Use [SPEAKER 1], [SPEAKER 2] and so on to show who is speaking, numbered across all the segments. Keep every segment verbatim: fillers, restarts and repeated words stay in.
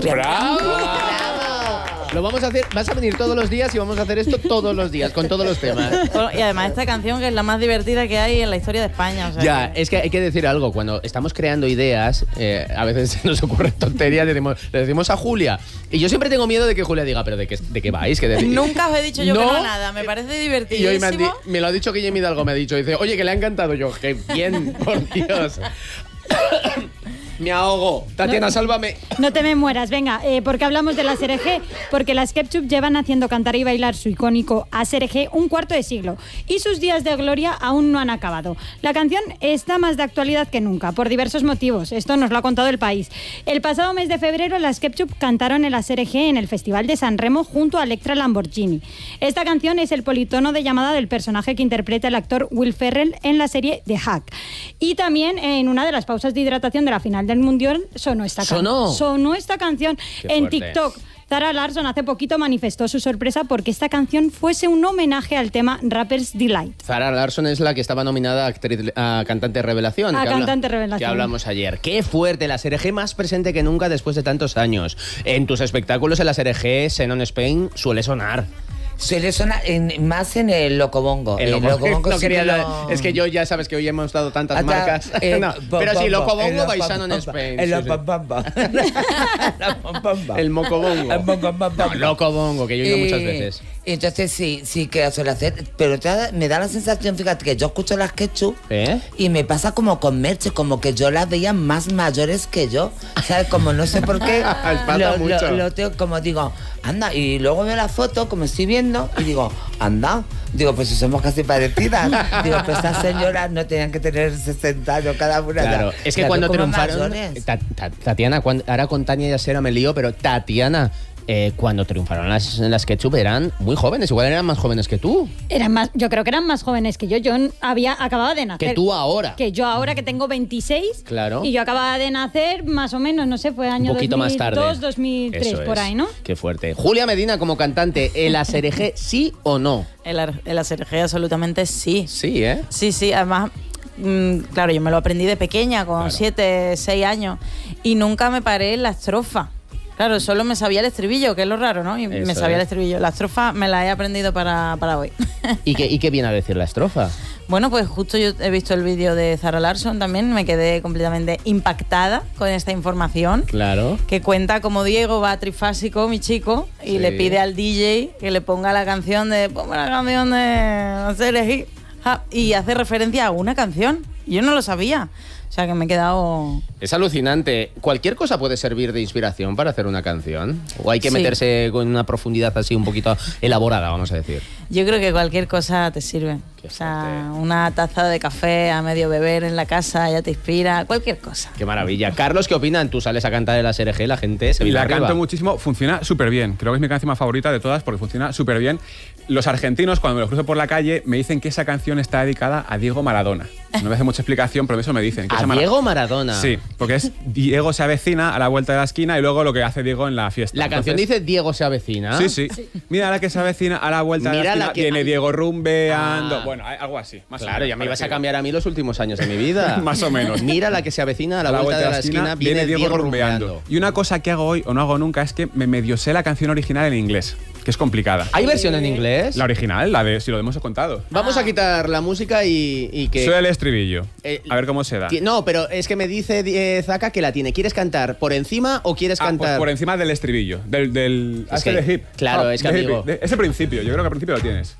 [SPEAKER 1] Victoria.
[SPEAKER 2] ¡Bravo! Lo vamos a hacer, vas a venir todos los días y vamos a hacer esto todos los días, con todos los temas.
[SPEAKER 1] Y además esta canción que es la más divertida que hay en la historia de España. O sea
[SPEAKER 2] Ya,
[SPEAKER 1] que...
[SPEAKER 2] es que hay que decir algo. Cuando estamos creando ideas, eh, a veces se nos ocurren tonterías, decimos, le decimos a Julia. Y yo siempre tengo miedo de que Julia diga, ¿pero de qué, de qué vais? ¿Qué de...
[SPEAKER 1] Nunca os he dicho yo
[SPEAKER 2] ¿No?
[SPEAKER 1] que no nada, me parece divertidísimo.
[SPEAKER 2] Y hoy me, han di- me lo ha dicho Guillermo Hidalgo, me ha dicho, dice, oye, que le ha encantado. Yo, qué bien, por Dios. Me ahogo. Tatiana,
[SPEAKER 3] No.
[SPEAKER 2] sálvame.
[SPEAKER 3] No te me mueras, venga, eh, porque hablamos de la S R G, porque las Ketchup llevan haciendo cantar y bailar su icónico A S R G un cuarto de siglo y sus días de gloria aún no han acabado. La canción está más de actualidad que nunca, por diversos motivos. Esto nos lo ha contado El País. El pasado mes de febrero, las Ketchup cantaron el A S R G en el Festival de San Remo junto a Electra Lamborghini. Esta canción es el politono de llamada del personaje que interpreta el actor Will Ferrell en la serie The Hack. Y también en una de las pausas de hidratación de la final del Mundial sonó esta canción.
[SPEAKER 2] ¿Sonó?
[SPEAKER 3] Sonó esta canción
[SPEAKER 2] Qué
[SPEAKER 3] en
[SPEAKER 2] fuerte.
[SPEAKER 3] TikTok. Zara Larsson hace poquito manifestó su sorpresa porque esta canción fuese un homenaje al tema Rapper's Delight.
[SPEAKER 2] Zara Larsson es la que estaba nominada a, actriz, a cantante revelación.
[SPEAKER 3] A
[SPEAKER 2] que habla-
[SPEAKER 3] cantante revelación.
[SPEAKER 2] Que hablamos ayer. Qué fuerte, la S R G más presente que nunca después de tantos años. En tus espectáculos en la S R G, Xenon Spain, suele sonar.
[SPEAKER 4] Suele sonar en, más en el Locobongo.
[SPEAKER 2] El
[SPEAKER 4] El
[SPEAKER 2] Loco-
[SPEAKER 4] Locobongo
[SPEAKER 2] no
[SPEAKER 4] sí
[SPEAKER 2] quería
[SPEAKER 4] que
[SPEAKER 2] dar-
[SPEAKER 4] lo-
[SPEAKER 2] Es que yo ya sabes que hoy hemos dado tantas
[SPEAKER 4] Hasta,
[SPEAKER 2] marcas.
[SPEAKER 4] eh,
[SPEAKER 2] No,
[SPEAKER 4] bo-
[SPEAKER 2] pero sí,
[SPEAKER 4] bombo,
[SPEAKER 2] Locobongo
[SPEAKER 4] el
[SPEAKER 2] by Xenon
[SPEAKER 4] Locobomba,
[SPEAKER 2] Spain.
[SPEAKER 4] El
[SPEAKER 2] sí, sí.
[SPEAKER 4] Locobomba. La Locobomba.
[SPEAKER 2] El Mocobongo.
[SPEAKER 4] El Mocobomba.
[SPEAKER 2] No, Locobongo, que yo he oído
[SPEAKER 4] Eh,
[SPEAKER 2] muchas veces.
[SPEAKER 4] Entonces sí, sí que suele hacer, pero te da- me da la sensación, fíjate, que yo escucho las Ketchup
[SPEAKER 2] ¿Eh?
[SPEAKER 4] y me pasa como con Merche, como que yo las veía más mayores que yo, ¿sabes? Como no sé por qué,
[SPEAKER 2] Pasa
[SPEAKER 4] lo,
[SPEAKER 2] mucho.
[SPEAKER 4] lo- lo tengo, como digo, anda, y luego veo la foto, como estoy viendo, y digo, anda, digo, pues si somos casi parecidas, digo, pues estas señoras no tenían que tener sesenta años cada una.
[SPEAKER 2] Claro,
[SPEAKER 4] ya.
[SPEAKER 2] es que
[SPEAKER 4] Las
[SPEAKER 2] cuando
[SPEAKER 4] veo como
[SPEAKER 2] triunfaron.
[SPEAKER 4] mayores.
[SPEAKER 2] Ta- ta- Tatiana, cuando, ahora con Tania y Asera me lío, pero Tatiana, eh, cuando triunfaron las, las Ketchup eran muy jóvenes, igual eran más jóvenes que tú.
[SPEAKER 3] Eran más, yo creo que eran más jóvenes que yo. Yo había acababa de nacer.
[SPEAKER 2] Que tú ahora.
[SPEAKER 3] Que yo ahora que tengo veintiséis.
[SPEAKER 2] Claro.
[SPEAKER 3] Y yo acababa de nacer más o menos, no sé, fue año
[SPEAKER 2] Un poquito más tarde.
[SPEAKER 3] dos mil dos, dos mil tres,
[SPEAKER 2] Eso
[SPEAKER 3] por
[SPEAKER 2] es.
[SPEAKER 3] ahí, ¿no?
[SPEAKER 2] Qué fuerte. Julia Medina como cantante, ¿el A S R G sí o no?
[SPEAKER 1] El, ar- el A S R G absolutamente sí.
[SPEAKER 2] Sí, ¿eh?
[SPEAKER 1] Sí, sí, además, mm, claro, yo me lo aprendí de pequeña, con
[SPEAKER 2] Claro.
[SPEAKER 1] siete, seis años, y nunca me paré en la estrofa. Claro, solo me sabía el estribillo, que es lo raro, ¿no? Y
[SPEAKER 2] Eso
[SPEAKER 1] me sabía
[SPEAKER 2] es.
[SPEAKER 1] el estribillo. La estrofa me la he aprendido para, para hoy.
[SPEAKER 2] ¿Y qué, ¿Y qué viene a decir la estrofa?
[SPEAKER 1] Bueno, pues justo yo he visto el vídeo de Zara Larsson también, me quedé completamente impactada con esta información.
[SPEAKER 2] Claro.
[SPEAKER 1] Que cuenta como Diego va trifásico, mi chico, y
[SPEAKER 2] Sí.
[SPEAKER 1] le pide al D J que le ponga la canción de ponme la canción de hacer elegir y hace referencia a una canción. Yo no lo sabía. O sea que me he quedado...
[SPEAKER 2] Es alucinante. ¿Cualquier cosa puede servir de inspiración para hacer una canción? ¿O hay que
[SPEAKER 1] Sí.
[SPEAKER 2] meterse con una profundidad así un poquito elaborada, vamos a decir?
[SPEAKER 1] Yo creo que cualquier cosa te sirve.
[SPEAKER 2] Qué
[SPEAKER 1] O sea,
[SPEAKER 2] fuerte.
[SPEAKER 1] una taza de café a medio beber en la casa ya te inspira. Cualquier cosa.
[SPEAKER 2] Qué maravilla. Carlos, ¿qué opinan? Tú sales a cantar el A S R G, la gente se viene
[SPEAKER 5] La
[SPEAKER 2] arriba.
[SPEAKER 5] canto muchísimo, funciona súper bien. Creo que es mi canción más favorita de todas porque funciona súper bien. Los argentinos, cuando me los cruzo por la calle, me dicen que esa canción está dedicada a Diego Maradona. No me hace mucha explicación, pero eso me dicen. Que
[SPEAKER 2] ¿A
[SPEAKER 5] esa Mara-
[SPEAKER 2] Diego Maradona?
[SPEAKER 5] Sí, porque es Diego se avecina a la vuelta de la esquina y luego lo que hace Diego en la fiesta.
[SPEAKER 2] La canción
[SPEAKER 5] Entonces-
[SPEAKER 2] dice Diego se avecina.
[SPEAKER 5] Sí, sí, Mira la que se avecina a la vuelta
[SPEAKER 2] Mira
[SPEAKER 5] de la
[SPEAKER 2] la
[SPEAKER 5] esquina.
[SPEAKER 2] que-
[SPEAKER 5] Viene Diego rumbeando.
[SPEAKER 2] Ah.
[SPEAKER 5] Bueno, hay algo así. Más o
[SPEAKER 2] Claro,
[SPEAKER 5] menos,
[SPEAKER 2] ya me ibas a
[SPEAKER 5] parecido.
[SPEAKER 2] cambiar a mí los últimos años de mi vida.
[SPEAKER 5] Más o menos.
[SPEAKER 2] Mira la que se avecina a la, vuelta, de la esquina, viene Diego, rumbeando.
[SPEAKER 5] Y una cosa que hago hoy o no hago nunca es que me medio sé la canción original en inglés, que es complicada.
[SPEAKER 2] ¿Hay versión en inglés?
[SPEAKER 5] La original, la de si lo hemos contado.
[SPEAKER 2] Vamos a quitar la música y, y que...
[SPEAKER 5] Soy el estribillo.
[SPEAKER 2] Eh,
[SPEAKER 5] a ver cómo se da.
[SPEAKER 2] Ti- No, pero es que me dice eh, Zaka que la tiene. ¿Quieres cantar por encima o quieres
[SPEAKER 5] Ah, pues
[SPEAKER 2] cantar...?
[SPEAKER 5] por encima del estribillo, del... del
[SPEAKER 2] Es
[SPEAKER 5] hace
[SPEAKER 2] que-
[SPEAKER 5] de hip.
[SPEAKER 2] claro,
[SPEAKER 5] hop,
[SPEAKER 2] es que,
[SPEAKER 5] de hip,
[SPEAKER 2] amigo-
[SPEAKER 5] de- ese principio, yo creo que al principio lo tienes.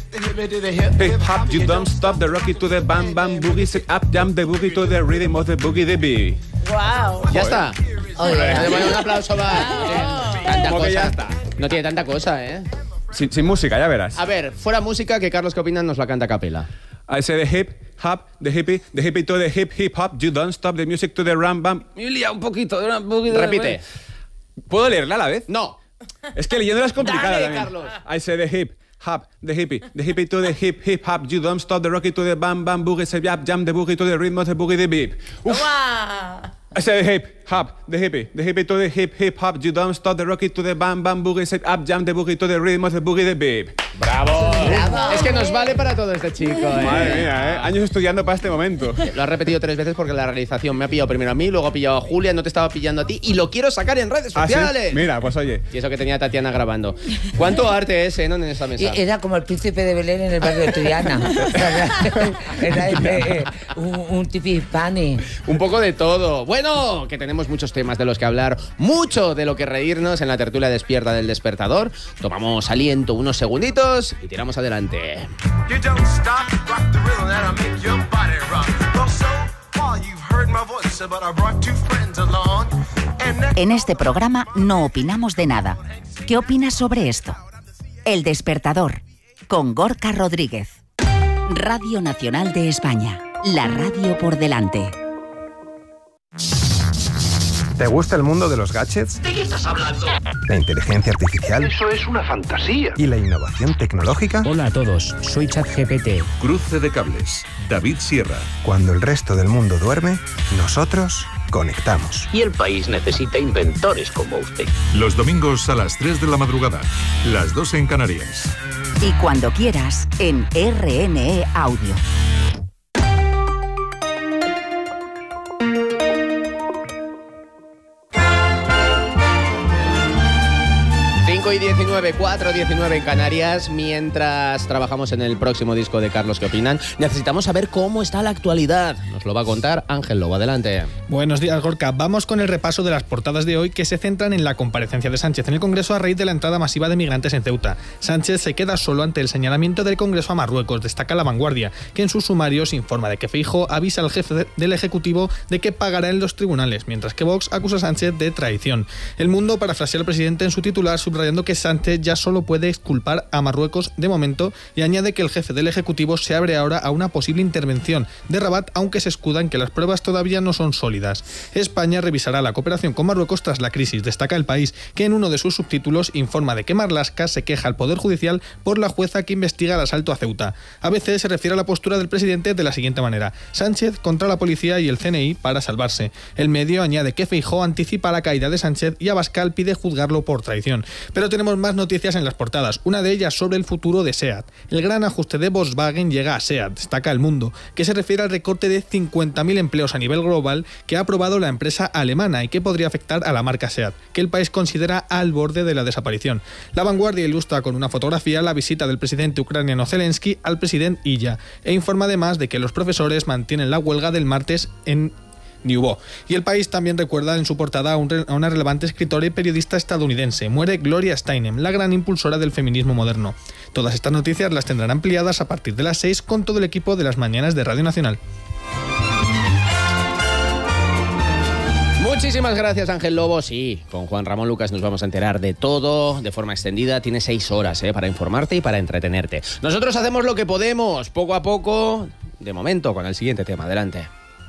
[SPEAKER 5] Hip hop, you don't stop the rocky to the bam bam boogie, sit up, jump the boogie to the rhythm of the boogie the bee.
[SPEAKER 1] ¡Wow!
[SPEAKER 2] Ya está.
[SPEAKER 4] Oye,
[SPEAKER 2] Bueno, un aplauso va. No tiene tanta
[SPEAKER 5] Como que
[SPEAKER 2] cosa.
[SPEAKER 5] ya está.
[SPEAKER 2] No tiene tanta cosa, ¿eh?
[SPEAKER 5] Sin, sin música, ya verás.
[SPEAKER 2] A ver, fuera música, que Carlos, ¿qué opinan? Nos la canta a capela.
[SPEAKER 5] I say the hip hop, the hippie, the hippie to the hip hip hop, you don't stop the music to the ram bam. Me he liado un poquito. un poquito de-
[SPEAKER 2] Repite.
[SPEAKER 5] ¿Puedo leerla a la vez?
[SPEAKER 2] No.
[SPEAKER 5] Es que leyéndola es complicada
[SPEAKER 2] Dale,
[SPEAKER 5] también.
[SPEAKER 2] Carlos.
[SPEAKER 5] I say the hip hop, the hippie, the hippie to the hip hip hop, you don't stop the rocky to the bam bam boogie, say jab jam the boogie to the rhythm of the boogie the beep. Uf.
[SPEAKER 1] ¡Guau!
[SPEAKER 5] I say the hip hop, the hippie, the hippie to the hip, hip hop, you don't stop the rocket to the bam bam boogie, set up, jam the boogie to the rhythm of the boogie the beep.
[SPEAKER 2] ¡Bravo!
[SPEAKER 4] Bravo.
[SPEAKER 2] Es que nos vale para todo este chico, ¿eh?
[SPEAKER 5] Madre mía, ¿eh? Años estudiando para este momento.
[SPEAKER 2] Lo has repetido tres veces porque la realización me ha pillado primero a mí, luego ha pillado a Julia, no te estaba pillando a ti y lo quiero sacar en redes
[SPEAKER 5] ¿Ah, sí?
[SPEAKER 2] sociales.
[SPEAKER 5] Mira, pues oye.
[SPEAKER 2] Y eso que tenía Tatiana grabando. ¿Cuánto arte es, Enon, en esta
[SPEAKER 4] Y
[SPEAKER 2] mesa?
[SPEAKER 4] era como el príncipe de Belén en el barrio de Triana. Era este, un, un tipi hispani.
[SPEAKER 2] Un poco de todo. Bueno, que tenemos muchos temas de los que hablar, mucho de lo que reírnos en la tertulia despierta del Despertador. Tomamos aliento unos segunditos y tiramos adelante.
[SPEAKER 6] You don't stop, rock the rhythm that'll make your body rock. Well, so far you've heard my voice, but I brought two friends along. And that...
[SPEAKER 7] En este programa no opinamos de nada. ¿Qué opinas sobre esto? El Despertador, con Gorka Rodríguez. Radio Nacional de España. La radio por delante.
[SPEAKER 8] ¿Te gusta el mundo de los gadgets?
[SPEAKER 6] ¿De qué estás hablando?
[SPEAKER 8] ¿La inteligencia artificial?
[SPEAKER 6] Eso es una fantasía.
[SPEAKER 8] ¿Y la innovación tecnológica?
[SPEAKER 9] Hola a todos, soy ChatGPT.
[SPEAKER 10] Cruce de cables. David Sierra.
[SPEAKER 8] Cuando el resto del mundo duerme, nosotros conectamos.
[SPEAKER 11] Y el país necesita inventores como usted.
[SPEAKER 10] Los domingos a las tres de la madrugada. Las dos en Canarias.
[SPEAKER 7] Y cuando quieras, en R N E Audio.
[SPEAKER 2] cinco y diecinueve, cuatro y diecinueve en Canarias. Mientras trabajamos en el próximo disco de Carlos, ¿qué opinan? Necesitamos saber cómo está la actualidad. Nos lo va a contar Ángel Lobo. Adelante.
[SPEAKER 12] Buenos días, Gorka. Vamos con el repaso de las portadas de hoy que se centran en la comparecencia de Sánchez en el Congreso a raíz de la entrada masiva de migrantes en Ceuta. Sánchez se queda solo ante el señalamiento del Congreso a Marruecos. Destaca La Vanguardia, que en sus sumarios informa de que Feijóo avisa al jefe del Ejecutivo de que pagará en los tribunales, mientras que Vox acusa a Sánchez de traición. El Mundo parafrasea al presidente en su titular, subrayando que Sánchez ya solo puede exculpar a Marruecos de momento y añade que el jefe del Ejecutivo se abre ahora a una posible intervención de Rabat, aunque se escuda en que las pruebas todavía no son sólidas. España revisará la cooperación con Marruecos tras la crisis. Destaca El País, que en uno de sus subtítulos informa de que Marlaska se queja al Poder Judicial por la jueza que investiga el asalto a Ceuta. A veces se refiere a la postura del presidente de la siguiente manera: Sánchez contra la policía y el C N I para salvarse. El Medio añade que Feijóo anticipa la caída de Sánchez y Abascal pide juzgarlo por traición. Pero tenemos más noticias en las portadas, una de ellas sobre el futuro de SEAT. El gran ajuste de Volkswagen llega a SEAT, destaca El Mundo, que se refiere al recorte de cincuenta mil empleos a nivel global que ha aprobado la empresa alemana y que podría afectar a la marca SEAT, que el país considera al borde de la desaparición. La Vanguardia ilustra con una fotografía la visita del presidente ucraniano Zelensky al presidente Illa e informa además de que los profesores mantienen la huelga del martes en Niubó. Y El País también recuerda en su portada a, un re- a una relevante escritora y periodista estadounidense. Muere Gloria Steinem, la gran impulsora del feminismo moderno. Todas estas noticias las tendrán ampliadas a partir de las seis con todo el equipo de las mañanas de Radio Nacional.
[SPEAKER 2] Muchísimas gracias, Ángel Lobo. Sí, con Juan Ramón Lucas nos vamos a enterar de todo de forma extendida. Tienes seis horas ¿eh? para informarte y para entretenerte. Nosotros hacemos lo que podemos, poco a poco, de momento, con el siguiente tema. Adelante.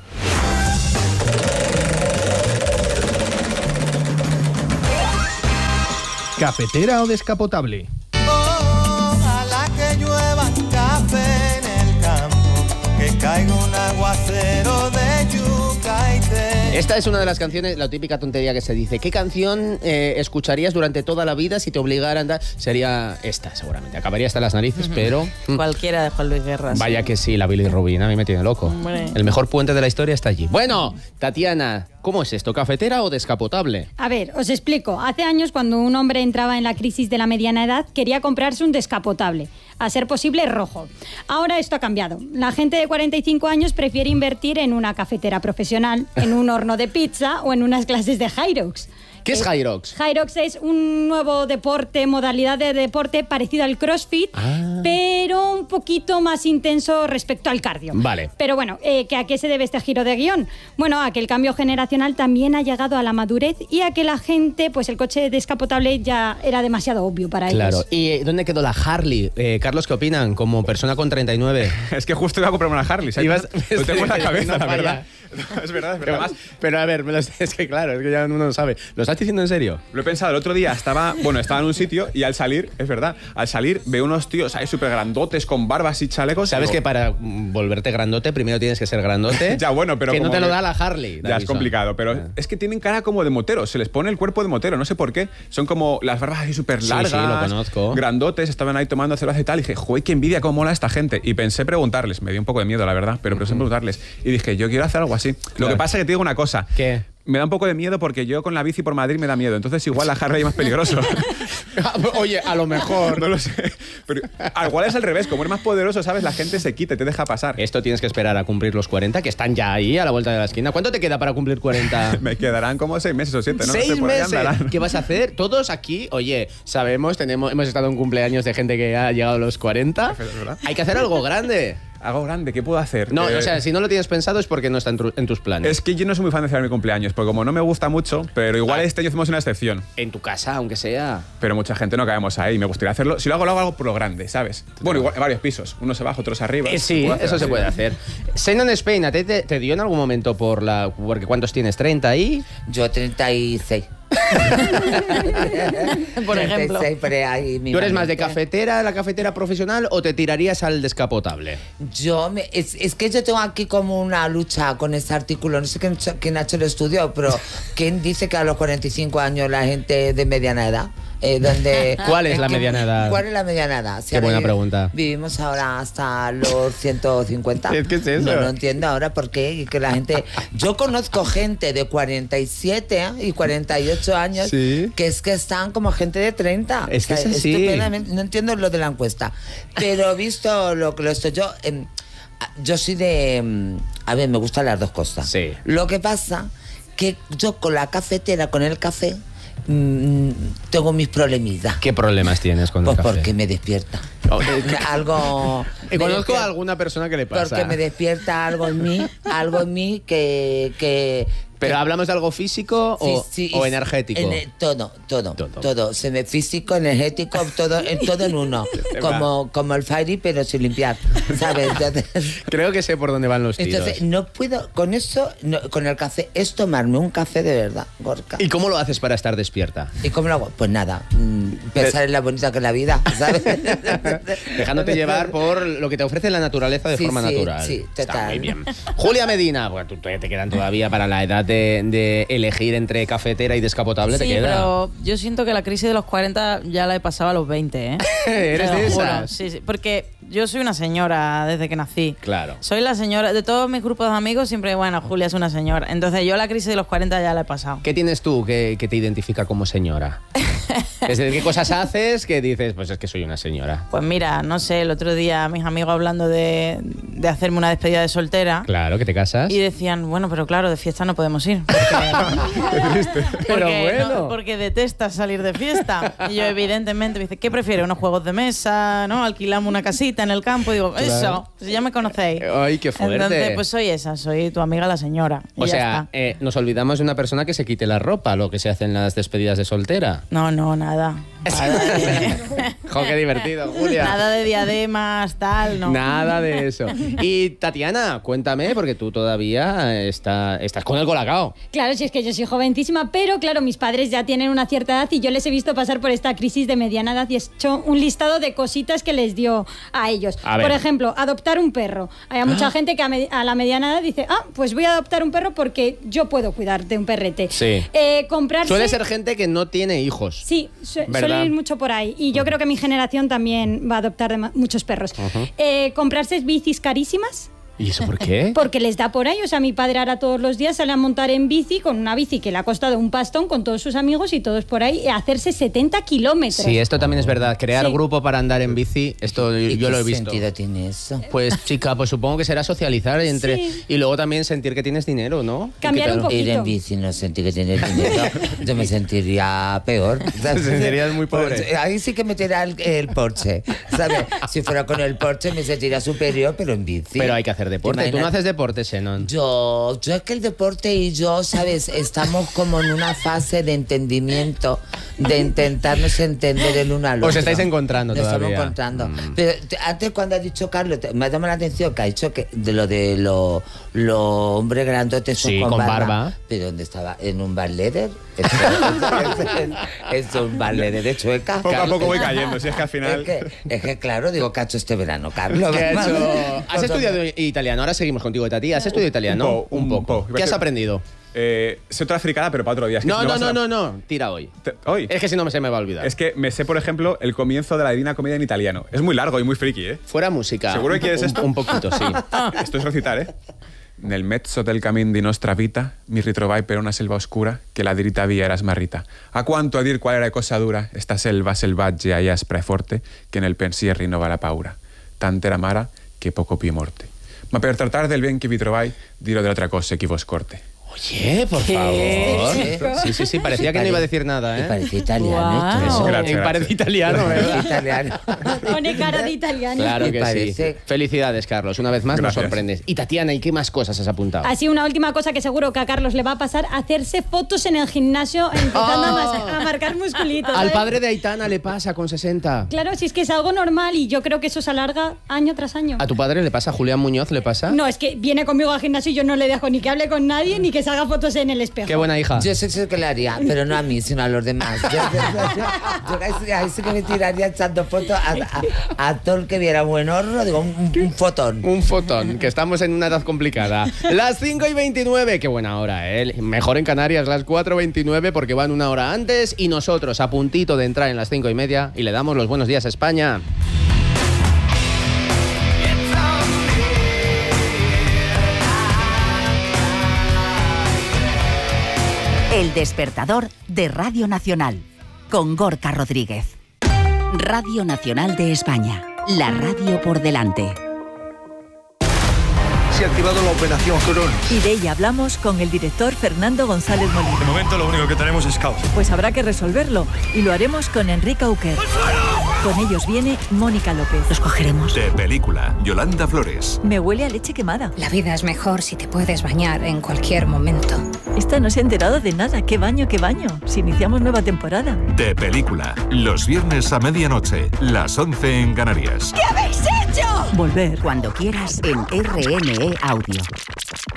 [SPEAKER 12] ¿Cafetera o descapotable?
[SPEAKER 13] Ojalá que llueva café en el campo, que caiga un aguacero de yuca y té.
[SPEAKER 2] Esta es una de las canciones, la típica tontería que se dice. ¿Qué canción eh, escucharías durante toda la vida si te obligara a andar? Sería esta, seguramente. Acabaría hasta las narices, pero...
[SPEAKER 1] Cualquiera de Juan Luis Guerra.
[SPEAKER 2] Vaya
[SPEAKER 1] sí.
[SPEAKER 2] que sí, la bilirrubina a mí me tiene loco.
[SPEAKER 1] Hombre.
[SPEAKER 2] El mejor puente de la historia está allí. Bueno, Tatiana, ¿cómo es esto? ¿Cafetera o descapotable?
[SPEAKER 3] A ver, os explico. Hace años, cuando un hombre entraba en la crisis de la mediana edad, quería comprarse un descapotable, a ser posible rojo. Ahora esto ha cambiado. La gente de cuarenta y cinco años prefiere invertir en una cafetera profesional, en un horno de pizza o en unas clases de Hyrox.
[SPEAKER 2] ¿Qué es Hyrox?
[SPEAKER 3] Hyrox es un nuevo deporte, modalidad de deporte parecido al CrossFit, ah. pero un poquito más intenso respecto al cardio.
[SPEAKER 2] Vale.
[SPEAKER 3] Pero bueno, eh, ¿que ¿a qué se debe este giro de guión? Bueno, a que el cambio generacional también ha llegado a la madurez y a que la gente, pues el coche descapotable ya era demasiado obvio para
[SPEAKER 2] claro.
[SPEAKER 3] ellos.
[SPEAKER 2] Claro. ¿Y dónde quedó la Harley? Eh, Carlos, ¿qué opinan? Como persona con treinta y nueve.
[SPEAKER 5] Es que justo iba a comprarme una Harley. ¿Sabes?
[SPEAKER 2] Ibas-
[SPEAKER 5] Lo tengo en la cabeza,
[SPEAKER 2] No
[SPEAKER 5] la
[SPEAKER 2] falla.
[SPEAKER 5] verdad. Es verdad, es verdad.
[SPEAKER 2] Pero,
[SPEAKER 5] Además,
[SPEAKER 2] pero a ver, me lo- es que claro, es que ya uno no sabe. ¿Lo estás diciendo en serio?
[SPEAKER 5] lo he pensado, el otro día estaba, bueno, estaba en un sitio y al salir, es verdad, al salir veo unos tíos ahí súper grandotes con barbas y chalecos.
[SPEAKER 2] Sabes
[SPEAKER 5] digo,
[SPEAKER 2] que para mm, volverte grandote primero tienes que ser grandote.
[SPEAKER 5] Ya, bueno, pero
[SPEAKER 2] que no
[SPEAKER 5] como
[SPEAKER 2] te lo
[SPEAKER 5] que-
[SPEAKER 2] da la Harley.
[SPEAKER 5] Ya es
[SPEAKER 2] Davidson.
[SPEAKER 5] complicado, pero
[SPEAKER 2] Ah.
[SPEAKER 5] es que tienen cara como de moteros, se les pone el cuerpo de motero, no sé por qué. Son como las barbas así súper
[SPEAKER 2] Sí,
[SPEAKER 5] largas,
[SPEAKER 2] sí, lo conozco.
[SPEAKER 5] grandotes, estaban ahí tomando cerveza y tal. Y dije, joder, qué envidia, cómo mola esta gente. Y pensé preguntarles, me dio un poco de miedo, la verdad, pero pensé preguntarles. Y dije, yo quiero hacer algo así. Lo
[SPEAKER 2] Claro.
[SPEAKER 5] que pasa es que te digo una cosa.
[SPEAKER 2] ¿Qué?
[SPEAKER 5] Me da un poco de miedo porque yo con la bici por Madrid me da miedo. Entonces igual la Harley es más peligroso.
[SPEAKER 2] Oye, a lo mejor.
[SPEAKER 5] No lo sé. Pero al igual es al revés. Como eres más poderoso, ¿sabes? La gente se quita y te deja pasar.
[SPEAKER 2] Esto tienes que esperar a cumplir los cuarenta, que están ya ahí a la vuelta de la esquina. ¿Cuánto te queda para cumplir cuarenta?
[SPEAKER 5] Me quedarán como seis meses o siete, ¿no?
[SPEAKER 2] Seis
[SPEAKER 5] no sé, por ahí
[SPEAKER 2] meses.
[SPEAKER 5] andarán.
[SPEAKER 2] ¿Qué vas a hacer? Todos aquí, oye, sabemos, tenemos, hemos estado en cumpleaños de gente que ha llegado a los cuarenta.
[SPEAKER 5] Es verdad.
[SPEAKER 2] Hay que hacer algo grande.
[SPEAKER 5] Algo grande, ¿qué puedo hacer?
[SPEAKER 2] No,
[SPEAKER 5] Eh,
[SPEAKER 2] o sea, si no lo tienes pensado es porque no está en, tu- en tus planes.
[SPEAKER 5] Es que yo no soy muy fan de celebrar mi cumpleaños, porque como no me gusta mucho, pero igual
[SPEAKER 2] Ah.
[SPEAKER 5] este año hacemos una excepción.
[SPEAKER 2] En tu casa, aunque sea.
[SPEAKER 5] Pero mucha gente no caemos ahí. Me gustaría hacerlo. Si lo hago, lo hago algo por lo grande, ¿sabes? Bueno, igual varios pisos. Unos abajo, otros arriba.
[SPEAKER 2] Eh, sí,
[SPEAKER 5] puede hacer
[SPEAKER 2] eso se
[SPEAKER 5] así.
[SPEAKER 2] puede hacer. Xenon Spain, ¿a ti te, te dio en algún momento por la... Porque ¿cuántos tienes? ¿treinta y?
[SPEAKER 4] Yo treinta y seis.
[SPEAKER 1] Por ejemplo.
[SPEAKER 4] treinta y seis, por ahí
[SPEAKER 2] ¿Tú eres más de
[SPEAKER 4] mismamente.
[SPEAKER 2] cafetera, la cafetera profesional o te tirarías al descapotable?
[SPEAKER 4] Yo, me- es, es que yo tengo aquí como una lucha con este artículo. No sé quién, quién ha hecho el estudio, pero ¿quién dice que a los cuarenta y cinco años la gente de mediana edad? Eh, donde,
[SPEAKER 2] ¿Cuál es la
[SPEAKER 4] que-
[SPEAKER 2] mediana edad?
[SPEAKER 4] ¿Cuál es la mediana edad? Si
[SPEAKER 2] Qué
[SPEAKER 4] ahora
[SPEAKER 2] buena
[SPEAKER 4] vi-
[SPEAKER 2] pregunta.
[SPEAKER 4] Vivimos ahora hasta los ciento cincuenta.
[SPEAKER 2] ¿Qué es eso?
[SPEAKER 4] No, no entiendo ahora por qué. Y que la gente. Yo conozco gente de cuarenta y siete y cuarenta y ocho años
[SPEAKER 2] Sí.
[SPEAKER 4] que es que están como gente de treinta.
[SPEAKER 2] Es que es así.
[SPEAKER 4] estupendamente- No entiendo lo de la encuesta. Pero visto lo que lo estoy yo. em, yo soy de. em, A ver, me gustan las dos cosas.
[SPEAKER 2] Sí.
[SPEAKER 4] Lo que pasa que yo con la cafetera, con el café, mm, tengo mis problemitas.
[SPEAKER 2] ¿Qué problemas tienes con
[SPEAKER 4] Pues
[SPEAKER 2] el café?
[SPEAKER 4] porque me despierta.
[SPEAKER 2] Oh, eh,
[SPEAKER 4] Algo.
[SPEAKER 2] Eh,
[SPEAKER 4] me
[SPEAKER 2] Conozco
[SPEAKER 4] despierta-
[SPEAKER 2] a alguna persona que le pasa.
[SPEAKER 4] Porque me despierta algo en mí, algo en mí que. que
[SPEAKER 2] ¿Pero hablamos de algo físico o,
[SPEAKER 4] Sí, sí,
[SPEAKER 2] o
[SPEAKER 4] y-
[SPEAKER 2] energético?
[SPEAKER 4] en- todo, todo,
[SPEAKER 2] Todo.
[SPEAKER 4] todo, Se me físico, energético, todo, en todo en uno. como, como el Fairy, pero sin limpiar. ¿Sabes? Entonces,
[SPEAKER 2] Creo que sé por dónde van los tiros.
[SPEAKER 4] entonces, no puedo, con eso, no, con el café, es tomarme un café de verdad, Gorka.
[SPEAKER 2] ¿Y cómo lo haces para estar despierta?
[SPEAKER 4] ¿Y cómo lo hago? Pues nada, mm, pensar en la bonita que es la vida, ¿sabes?
[SPEAKER 2] Dejándote llevar por lo que te ofrece la naturaleza de
[SPEAKER 4] Sí,
[SPEAKER 2] forma
[SPEAKER 4] sí,
[SPEAKER 2] natural.
[SPEAKER 4] sí,
[SPEAKER 2] Está
[SPEAKER 4] total.
[SPEAKER 2] muy bien. Julia Medina, bueno, tú todavía te quedan todavía para la edad de, de elegir entre cafetera y descapotable, te
[SPEAKER 1] Sí,
[SPEAKER 2] queda.
[SPEAKER 1] pero yo siento que la crisis de los cuarenta ya la he pasado a los veinte, ¿eh?
[SPEAKER 2] ¿Eres
[SPEAKER 1] Te lo
[SPEAKER 2] de
[SPEAKER 1] juro.
[SPEAKER 2] esas?
[SPEAKER 1] Sí, sí, porque yo soy una señora desde que nací.
[SPEAKER 2] Claro.
[SPEAKER 1] Soy la señora, de todos mis grupos de amigos siempre, bueno, Julia es una señora. Entonces yo la crisis de los cuarenta ya la he pasado.
[SPEAKER 2] ¿Qué tienes tú que, que te identifica como señora? Es decir, ¿qué cosas haces que dices, pues es que soy una señora?
[SPEAKER 1] Pues mira, no sé, el otro día mis amigos hablando de, de hacerme una despedida de soltera
[SPEAKER 2] Claro, que te casas.
[SPEAKER 1] y decían, bueno, pero claro, de fiesta no podemos ir. Porque,
[SPEAKER 2] Pero
[SPEAKER 1] porque, no,
[SPEAKER 2] bueno.
[SPEAKER 1] porque detestas salir de fiesta. Y yo, evidentemente, me dice, ¿qué prefiere? ¿Unos juegos de mesa? ¿No? Alquilamos una casita en el campo. Y digo, eso, si ya me conocéis.
[SPEAKER 2] Ay, qué fuerte.
[SPEAKER 1] Entonces, pues soy esa, soy tu amiga la señora. Y
[SPEAKER 2] O
[SPEAKER 1] ya
[SPEAKER 2] sea,
[SPEAKER 1] está.
[SPEAKER 2] eh, nos olvidamos de una persona que se quite la ropa, lo que se hace en las despedidas de soltera.
[SPEAKER 1] No, no, nada. Nada de,
[SPEAKER 2] Jo, qué divertido, Julia.
[SPEAKER 1] nada de diademas, tal, no.
[SPEAKER 2] Nada de eso. Y Tatiana, cuéntame, porque tú todavía está, estás con el colacao.
[SPEAKER 3] Claro, si es que yo soy jovencísima, pero claro, mis padres ya tienen una cierta edad y yo les he visto pasar por esta crisis de mediana edad y he hecho un listado de cositas que les dio a ellos.
[SPEAKER 2] A ver.
[SPEAKER 3] Por ejemplo, adoptar un perro. Hay mucha gente que a, me- a la mediana edad dice, ah, pues voy a adoptar un perro porque yo puedo cuidar de un perrete.
[SPEAKER 2] Sí.
[SPEAKER 3] Eh, comprarse...
[SPEAKER 2] Suele ser gente que no tiene hijos.
[SPEAKER 3] Sí, su-
[SPEAKER 2] ¿Verdad?
[SPEAKER 3] suele ir mucho por ahí. Y yo creo que mi generación también va a adoptar dema- muchos perros.
[SPEAKER 2] Ujú.
[SPEAKER 3] Eh, comprarse bicis carísimas.
[SPEAKER 2] ¿Y eso por qué?
[SPEAKER 3] Porque les da por ahí. O sea, mi padre ahora todos los días sale a montar en bici con una bici que le ha costado un pastón con todos sus amigos y todos por ahí, a hacerse setenta kilómetros.
[SPEAKER 2] Sí, esto también es verdad. Crear
[SPEAKER 3] Sí.
[SPEAKER 2] grupo para andar en bici, esto
[SPEAKER 4] ¿Y
[SPEAKER 2] yo
[SPEAKER 4] qué
[SPEAKER 2] lo he visto.
[SPEAKER 4] sentido tiene eso?
[SPEAKER 2] Pues chica, pues supongo que será socializar entre
[SPEAKER 3] Sí.
[SPEAKER 2] y luego también sentir que tienes dinero, ¿no?
[SPEAKER 3] Cambiar
[SPEAKER 2] ¿Y qué
[SPEAKER 3] un
[SPEAKER 2] tal?
[SPEAKER 3] poquito.
[SPEAKER 4] Ir en bici no sentir que tener dinero, yo me sentiría peor.
[SPEAKER 2] Te sentirías muy pobre.
[SPEAKER 4] Pues, ahí sí que metería el, el Porsche, ¿sabes? Si fuera con el Porsche me sentiría superior, pero en bici.
[SPEAKER 2] Pero hay que hacer deporte. Tú no
[SPEAKER 4] Imagina-
[SPEAKER 2] haces deporte, Xenon.
[SPEAKER 4] Yo, yo es que el deporte y yo, ¿sabes? Estamos como en una fase de entendimiento, de intentarnos entender el uno al otro.
[SPEAKER 2] Os estáis encontrando
[SPEAKER 4] Nos
[SPEAKER 2] todavía.
[SPEAKER 4] estamos encontrando.
[SPEAKER 2] Mm.
[SPEAKER 4] Pero te- antes cuando ha dicho Carlos, te- me ha llamado la atención que ha dicho que de lo de lo, los hombres grandotes
[SPEAKER 2] Sí,
[SPEAKER 4] con,
[SPEAKER 2] con
[SPEAKER 4] barba.
[SPEAKER 2] barba.
[SPEAKER 4] ¿Pero dónde estaba? ¿En un bar leather? Es, es, es un bar leather de Chueca.
[SPEAKER 5] Poco a poco voy cayendo, si es que al final...
[SPEAKER 4] Es que, es que claro, digo, cacho este verano, Carlos.
[SPEAKER 2] ¿Qué has hecho? ¿Has estudiado italiano? Ahora seguimos contigo, Tati. ¿Has estudiado italiano?
[SPEAKER 5] Un poco, un poco.
[SPEAKER 2] ¿Qué has aprendido?
[SPEAKER 5] Eh, sé otra fricada, pero para otro día. Es que
[SPEAKER 2] No,
[SPEAKER 5] si
[SPEAKER 2] no,
[SPEAKER 5] vas
[SPEAKER 2] no,
[SPEAKER 5] a-
[SPEAKER 2] no, no. Tira hoy.
[SPEAKER 5] Te- ¿Hoy?
[SPEAKER 2] Es que si no me se me va a olvidar.
[SPEAKER 5] Es que me sé, por ejemplo, el comienzo de la Divina Comedia en italiano. Es muy largo y muy friki, ¿eh?
[SPEAKER 2] Fuera música.
[SPEAKER 5] ¿Seguro que quieres
[SPEAKER 2] Un-
[SPEAKER 5] esto?
[SPEAKER 2] Un poquito, sí.
[SPEAKER 5] Esto es recitar, ¿eh? Nel mezzo del camin di nostra vita mi ritrovai per una selva oscura che la diritta via era smarrita. A quanto a dir qual era cosa dura esta selva selvaggia e aspra e forte che nel pensier rinnova la paura. Tanta era amara che poco più morte. Ma per tratar del bien che vi trovai, dirò dell'altra cosa che vos corte.
[SPEAKER 2] Oye, por favor. Sí, sí, sí, parecía que no iba a decir nada, ¿eh?
[SPEAKER 4] Y parece italiano.
[SPEAKER 1] Guau.
[SPEAKER 4] esto.
[SPEAKER 2] Eso,
[SPEAKER 5] Gracias,
[SPEAKER 2] y parece
[SPEAKER 5] gracias.
[SPEAKER 2] italiano,
[SPEAKER 4] Parece
[SPEAKER 2] ¿verdad?
[SPEAKER 4] italiano.
[SPEAKER 3] Pone cara de italiano.
[SPEAKER 2] Claro
[SPEAKER 4] Y
[SPEAKER 2] que
[SPEAKER 4] parece-
[SPEAKER 2] sí. Felicidades, Carlos. Una vez más
[SPEAKER 5] Gracias.
[SPEAKER 2] nos sorprendes. Y Tatiana, ¿y qué más cosas has apuntado?
[SPEAKER 3] Así, una última cosa que seguro que a Carlos le va a pasar, hacerse fotos en el gimnasio empezando a, mas- a marcar musculitos.
[SPEAKER 2] Al
[SPEAKER 3] ¿sabes?
[SPEAKER 2] padre de Aitana le pasa con sesenta.
[SPEAKER 3] Claro, si es que es algo normal y yo creo que eso se alarga año tras año.
[SPEAKER 2] ¿A tu padre le pasa? ¿A Julián Muñoz le pasa?
[SPEAKER 3] No, es que viene conmigo al gimnasio y yo no le dejo ni que hable con nadie ni que se haga fotos en el espejo.
[SPEAKER 2] Qué buena hija.
[SPEAKER 4] Yo sé eso que le haría, pero no a mí, sino a los demás. Yo, yo- yo- yo- yo ahí sí- ahí sí que me tiraría echando fotos a, a- a todo el que viera buen horno, digo, un, un fotón.
[SPEAKER 2] Un fotón, que estamos en una edad complicada. Las cinco y veintinueve, qué buena hora, ¿eh? Mejor en Canarias, las cuatro y veintinueve, porque van una hora antes y nosotros a puntito de entrar en las cinco y media y le damos los buenos días a España.
[SPEAKER 7] El despertador de Radio Nacional, con Gorka Rodríguez. Radio Nacional de España, la radio por delante.
[SPEAKER 14] Se ha activado la operación Cron.
[SPEAKER 15] Y de ella hablamos con el director Fernando González Molina.
[SPEAKER 14] De momento lo único que tenemos es caos.
[SPEAKER 15] Pues habrá que resolverlo y lo haremos con Enrique Auquer. Con ellos viene Mónica López. Los cogeremos.
[SPEAKER 10] De película, Yolanda Flores.
[SPEAKER 15] Me huele a leche quemada.
[SPEAKER 16] La vida es mejor si te puedes bañar en cualquier momento.
[SPEAKER 15] Esta no se ha enterado de nada. ¿Qué baño, qué baño? Si iniciamos nueva temporada.
[SPEAKER 10] De película, los viernes a medianoche, las once en Canarias.
[SPEAKER 7] ¿Qué habéis hecho?
[SPEAKER 15] Volver.
[SPEAKER 7] Cuando quieras en R N E Audio.